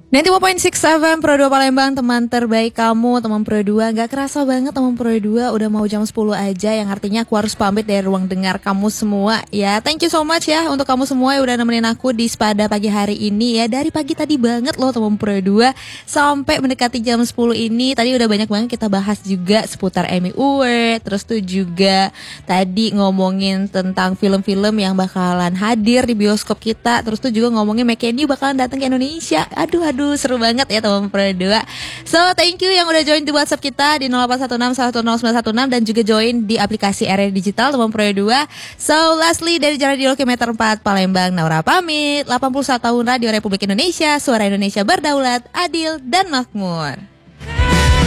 91.6 FM Pro 2 Palembang, teman terbaik kamu, teman Pro 2. Gak kerasa banget teman Pro 2 udah mau jam 10 aja, yang artinya aku harus pamit dari ruang dengar kamu semua ya. Thank you so much ya untuk kamu semua yang udah nemenin aku di Spada pagi hari ini ya. Dari pagi tadi banget loh teman Pro 2 sampai mendekati jam 10 ini. Tadi udah banyak banget kita bahas juga seputar Emmy Award. Terus tuh juga tadi ngomongin tentang film-film yang bakalan hadir di bioskop kita. Terus tuh juga ngomongin McKenny bakalan datang ke Indonesia. Aduh seru banget ya teman Pro 2. So thank you yang udah join di WhatsApp kita di 0816100916 dan juga join di aplikasi RRI Digital teman Pro 2. So lastly dari Jalan Dilo Kilometer 4 Palembang, Naura pamit. 81 tahun Radio Republik Indonesia, suara Indonesia berdaulat, adil dan makmur.